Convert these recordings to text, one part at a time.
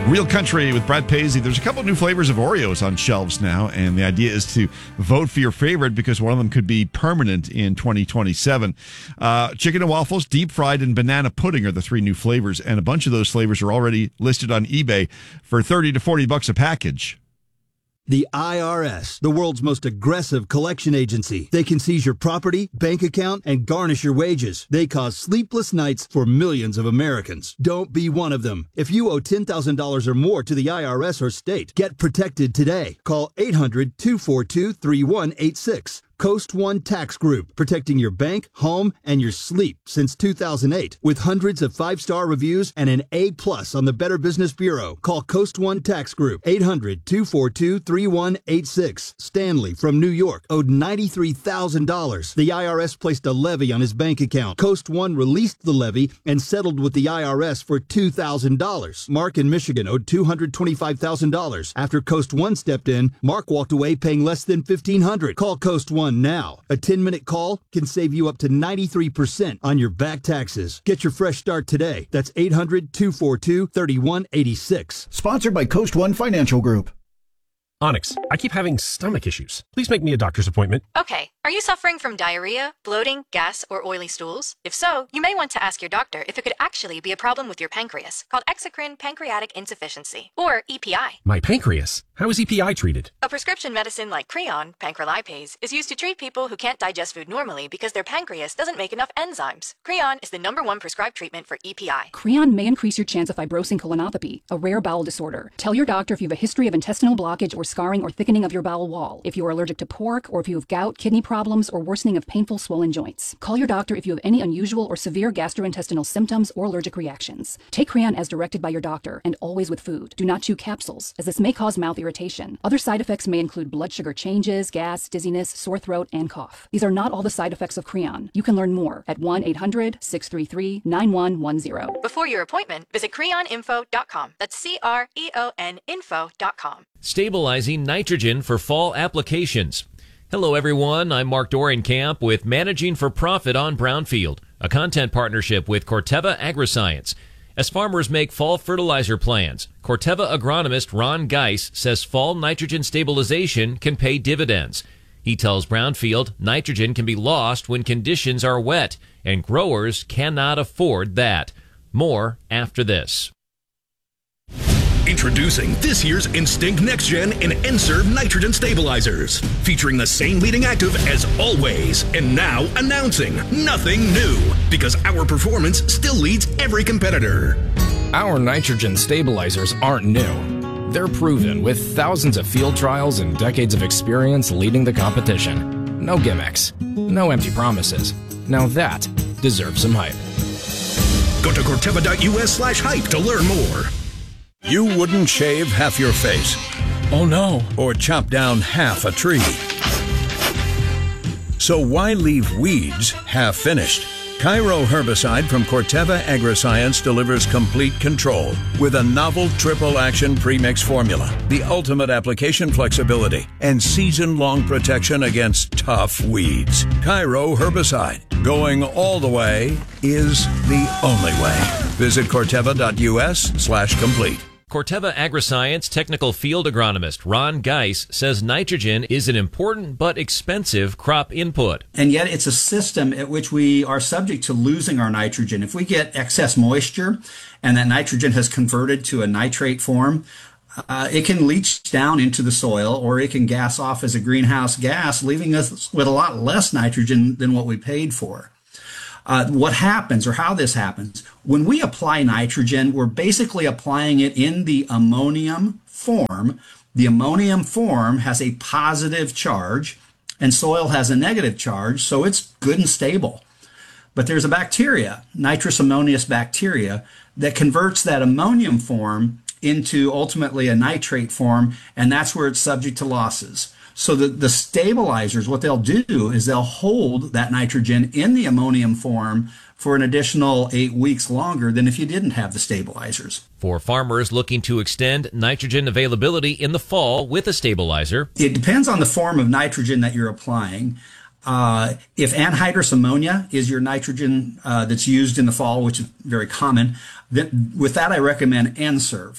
Real Country with Brad Paisley. There's a couple new flavors of Oreos on shelves now, and the idea is to vote for your favorite because one of them could be permanent in 2027. Chicken and waffles, deep fried, and banana pudding are the three new flavors, and a bunch of those flavors are already listed on eBay for $30 to $40 a package. The IRS, the world's most aggressive collection agency. They can seize your property, bank account, and garnish your wages. They cause sleepless nights for millions of Americans. Don't be one of them. If you owe $10,000 or more to the IRS or state, get protected today. Call 800-242-3186. Coast One Tax Group, protecting your bank, home, and your sleep since 2008. With hundreds of 5-star reviews and an A+ on the Better Business Bureau. Call Coast One Tax Group, 800-242-3186. Stanley from New York owed $93,000. The IRS placed a levy on his bank account. Coast One released the levy and settled with the IRS for $2,000. Mark in Michigan owed $225,000. After Coast One stepped in, Mark walked away paying less than $1,500. Call Coast One now. A 10-minute call can save you up to 93% on your back taxes. Get your fresh start today. That's 800-242-3186. Sponsored by Coast One Financial Group. Onyx, I keep having stomach issues. Please make me a doctor's appointment. Okay. Are you suffering from diarrhea, bloating, gas, or oily stools? If so, you may want to ask your doctor if it could actually be a problem with your pancreas, called exocrine pancreatic insufficiency, or EPI. My pancreas? How is EPI treated? A prescription medicine like Creon, pancrelipase, is used to treat people who can't digest food normally because their pancreas doesn't make enough enzymes. Creon is the #1 prescribed treatment for EPI. Creon may increase your chance of fibrosing colonopathy, a rare bowel disorder. Tell your doctor if you have a history of intestinal blockage or scarring or thickening of your bowel wall, if you are allergic to pork, or if you have gout, kidney problems, or worsening of painful swollen joints. Call your doctor if you have any unusual or severe gastrointestinal symptoms or allergic reactions. Take Creon as directed by your doctor, and always with food. Do not chew capsules, as this may cause mouth irritation. Other side effects may include blood sugar changes, gas, dizziness, sore throat, and cough. These are not all the side effects of Creon. You can learn more at 1-800-633-9110. Before your appointment, visit creoninfo.com. That's CREON info.com. Stabilizing nitrogen for fall applications. Hello, everyone. I'm Mark Dorenkamp with Managing for Profit on Brownfield, a content partnership with Corteva Agriscience. As farmers make fall fertilizer plans, Corteva agronomist Ron Geis says fall nitrogen stabilization can pay dividends. He tells Brownfield nitrogen can be lost when conditions are wet, and growers cannot afford that. More after this. Introducing this year's Instinct Next Gen and N-Serve nitrogen stabilizers, featuring the same leading active as always. And now announcing nothing new, because our performance still leads every competitor. Our nitrogen stabilizers aren't new. They're proven with thousands of field trials and decades of experience leading the competition. No gimmicks, no empty promises. Now that deserves some hype. Go to Corteva.us/hype to learn more. You wouldn't shave half your face. Oh no. Or chop down half a tree. So why leave weeds half finished? Cairo herbicide from Corteva Agriscience delivers complete control with a novel triple action premix formula, the ultimate application flexibility, and season-long protection against tough weeds. Cairo herbicide, going all the way, is the only way. Visit Corteva.us/complete. Corteva Agriscience technical field agronomist Ron Geis says nitrogen is an important but expensive crop input. And yet it's a system at which we are subject to losing our nitrogen. If we get excess moisture and that nitrogen has converted to a nitrate form, it can leach down into the soil, or it can gas off as a greenhouse gas, leaving us with a lot less nitrogen than what we paid for. What happens, or how this happens, when we apply nitrogen, we're basically applying it in the ammonium form. The ammonium form has a positive charge, and soil has a negative charge, so it's good and stable. But there's a bacteria, nitrous ammonious bacteria, that converts that ammonium form into ultimately a nitrate form, and that's where it's subject to losses. So the stabilizers, what they'll do is they'll hold that nitrogen in the ammonium form for an additional 8 weeks longer than if you didn't have the stabilizers. For farmers looking to extend nitrogen availability in the fall with a stabilizer, it depends on the form of nitrogen that you're applying. If anhydrous ammonia is your nitrogen that's used in the fall, which is very common, then with that I recommend N-Serve.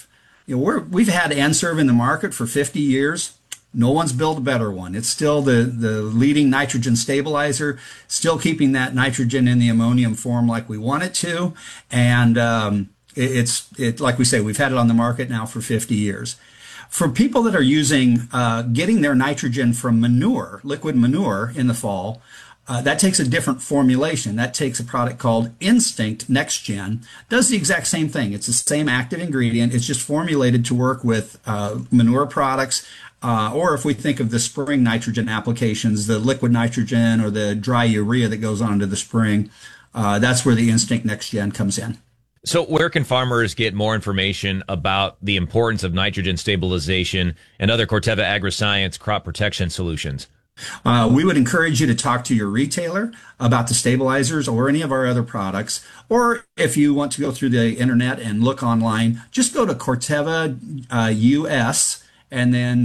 we've had N-Serve in the market for 50 years. No one's built a better one. It's still the leading nitrogen stabilizer, still keeping that nitrogen in the ammonium form like we want it to. And it's like we say, we've had it on the market now for 50 years. For people that are using, getting their nitrogen from manure, liquid manure in the fall, that takes a different formulation. That takes a product called Instinct NextGen. Does the exact same thing. It's the same active ingredient. It's just formulated to work with manure products. Or if we think of the spring nitrogen applications, the liquid nitrogen or the dry urea that goes onto the spring, that's where the Instinct NextGen comes in. So where can farmers get more information about the importance of nitrogen stabilization and other Corteva Agriscience crop protection solutions? We would encourage you to talk to your retailer about the stabilizers or any of our other products. Or if you want to go through the internet and look online, just go to Corteva US and then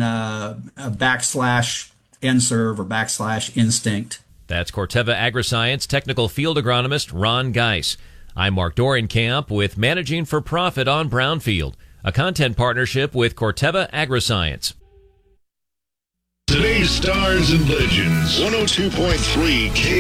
/N-Serve or /Instinct. That's Corteva Agriscience Technical Field Agronomist Ron Geis. I'm Mark Dorenkamp with Managing for Profit on Brownfield, a content partnership with Corteva Agriscience. Today's Stars and Legends, 102.3 K.